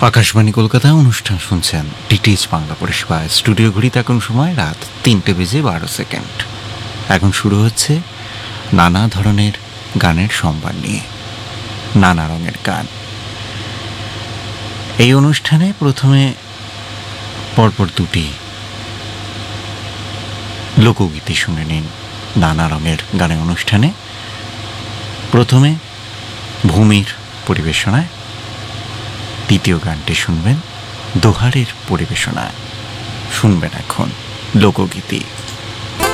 আকাশবাণী কলকাতা অনুষ্ঠান শুনছেন ডিটিএইচ বাংলা পরিষেবায়। স্টুডিও ঘড়িতে এখন সময় রাত 3:12 এখন শুরু হচ্ছে নানা ধরনের গানের সম্ভার নিয়ে নানা রঙের গান। এই অনুষ্ঠানে প্রথমে পরপর দুটি লোকগীতি শুনে নিন নানা রঙের গানের অনুষ্ঠানে। প্রথমে ভূমির পরিবেশনায়, দ্বিতীয় গানটি শুনবেন দোহারের পরিবেশনায়। শুনবেন এখন লোকগীতি।